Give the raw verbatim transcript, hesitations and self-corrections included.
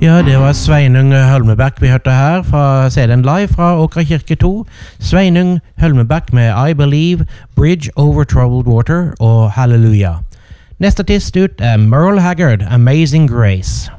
Ja, det var Sveinung Hølmebæk vi hørte her fra C D-en live fra Åkra kirke to. Sveinung Hølmebæk med I Believe, Bridge Over Troubled Water og Halleluja. Neste artist ut er Merle Haggard, Amazing Grace.